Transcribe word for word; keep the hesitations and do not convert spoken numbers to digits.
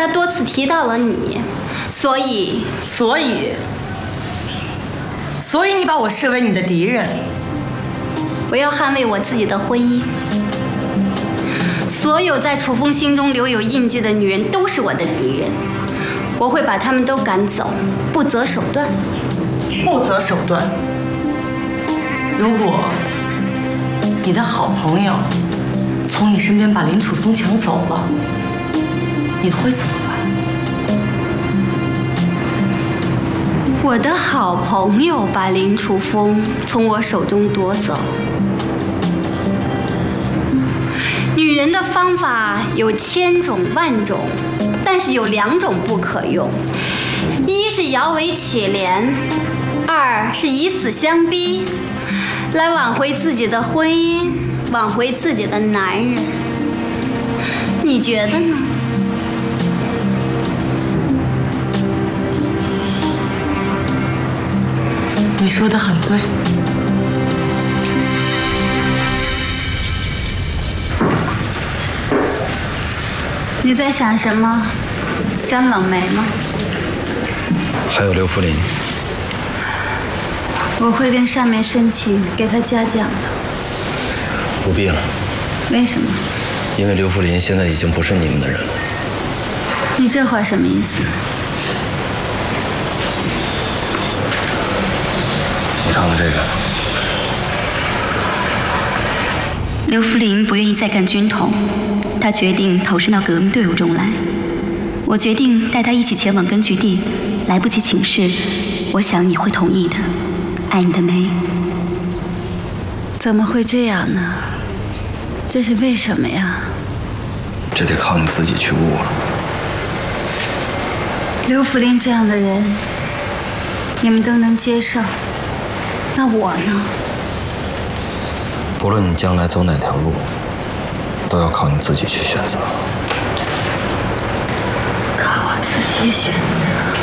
他多次提到了你，所以， 所以，所以你把我视为你的敌人。 我要捍卫我自己的婚姻。所有在楚风心中留有印记的女人都是我的敌人，我会把她们都赶走，不择手段。 不择手段。如果你的好朋友从你身边把林楚风抢走了，你会怎么办？ 我的好朋友把林楚风从我手中夺走。女人的方法有千种万种，但是有两种不可用：一是摇尾乞怜，二是以死相逼，来挽回自己的婚姻，挽回自己的男人。你觉得呢？ 你说的很对。 你在想什么？想冷梅吗？ 还有刘福林， 我会跟上面申请给他嘉奖的。 不必了。 为什么？ 因为刘福林现在已经不是你们的人了。 你这话什么意思？ 你看看这个。 刘福林不愿意再干军统，他决定投身到革命队伍中来。我决定带他一起前往根据地，来不及请示，我想你会同意的。爱你的梅。 怎么会这样呢？这是为什么呀？ 这得靠你自己去悟了。 刘福林这样的人，你们都能接受，那我呢？ 不论你将来走哪条路，都要靠你自己去选择。 靠我自己选择。